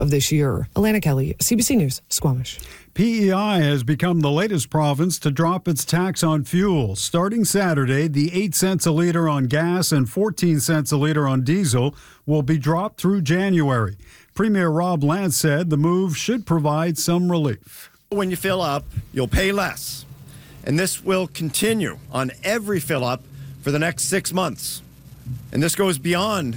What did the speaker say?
of this year. Alana Kelly, CBC News, Squamish. PEI has become the latest province to drop its tax on fuel. Starting Saturday, the 8 cents a litre on gas and 14 cents a litre on diesel will be dropped through January. Premier Rob Lance said the move should provide some relief. When you fill up, you'll pay less. And this will continue on every fill up for the next 6 months. And this goes beyond